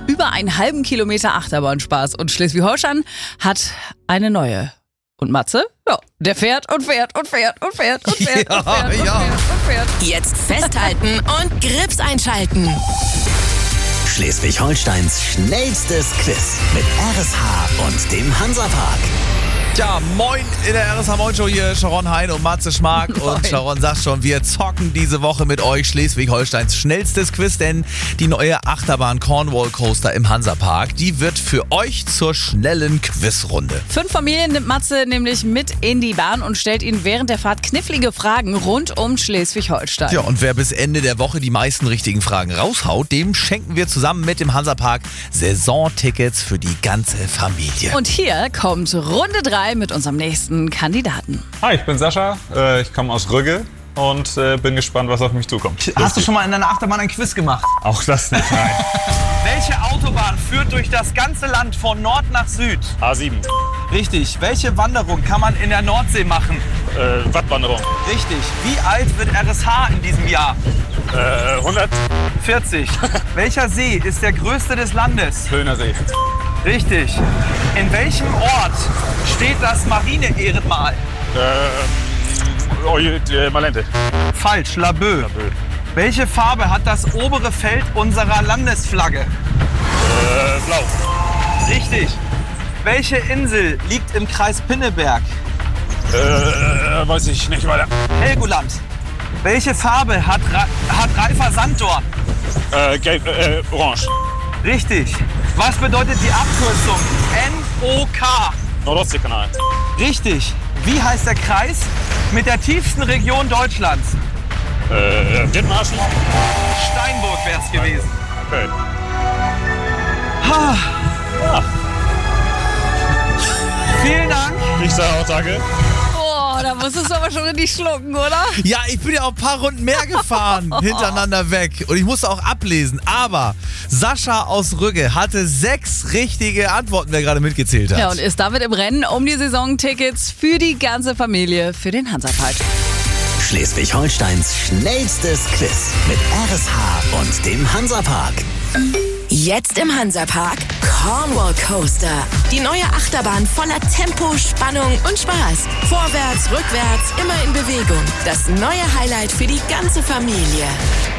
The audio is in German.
über einen halben Kilometer Achterbahnspaß. Und Schleswig-Holstein hat eine neue. Und Matze? Ja, der fährt und fährt und fährt und fährt und fährt und fährt und fährt und fährt. Jetzt festhalten und Grips einschalten. Schleswig-Holsteins schnellstes Quiz mit RSH und dem Hansapark. Ja, moin in der RSH Moin Show hier, Sharon Hein und Matze Schmark. Und Sharon sagt schon, wir zocken diese Woche mit euch Schleswig-Holsteins schnellstes Quiz, denn die neue Achterbahn Cornwall Coaster im Hansapark, die wird für euch zur schnellen Quizrunde. 5 Familien nimmt Matze nämlich mit in die Bahn und stellt ihnen während der Fahrt knifflige Fragen rund um Schleswig-Holstein. Ja, und wer bis Ende der Woche die meisten richtigen Fragen raushaut, dem schenken wir zusammen mit dem Hansapark Saisontickets für die ganze Familie. Und hier kommt Runde 3 mit unserem nächsten Kandidaten. Hi, ich bin Sascha, ich komme aus Rügge und bin gespannt, was auf mich zukommt. Hast du schon mal in deiner Achterbahn ein Quiz gemacht? Auch das nicht, nein. Welche Autobahn führt durch das ganze Land von Nord nach Süd? A7, Richtig. Welche Wanderung kann man in der Nordsee machen? Wattwanderung, Richtig. Wie alt wird RSH in diesem Jahr? 100, 40. Welcher See ist der größte des Landes? Höhner See, Richtig. In welchem Ort steht das Marine-Ehrenmal? Malente, Falsch. Laboe. Welche Farbe hat das obere Feld unserer Landesflagge? Blau, Richtig. Welche Insel liegt im Kreis Pinneberg? weiß ich nicht weiter. Helgoland. Welche Farbe hat reifer Sanddorn? Gelb, orange, Richtig. Was bedeutet die Abkürzung NOK? Nordostseekanal, Richtig. Wie heißt der Kreis mit der tiefsten Region Deutschlands? Dithmarschen, Steinburg wäre es gewesen. okay. Vielen Dank. Ich sage auch danke. Boah, da musstest du aber schon richtig schlucken, oder? Ja, ich bin ja auch ein paar Runden mehr gefahren, hintereinander weg. Und ich musste auch ablesen. Aber Sascha aus Rügge hatte 6 richtige Antworten, wer gerade mitgezählt hat. Ja, und ist damit im Rennen um die Saisontickets für die ganze Familie für den Hansapark. Schleswig-Holsteins schnellstes Quiz mit RSH und dem Hansapark. Jetzt im Hansapark Cornwall Coaster. Die neue Achterbahn voller Tempo, Spannung und Spaß. Vorwärts, rückwärts, immer in Bewegung. Das neue Highlight für die ganze Familie.